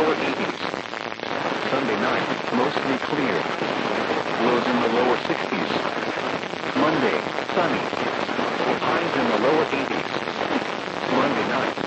lower 80s. Sunday night, mostly clear. Lows in the lower 60s. Monday, sunny. Highs in the lower 80s. Monday night,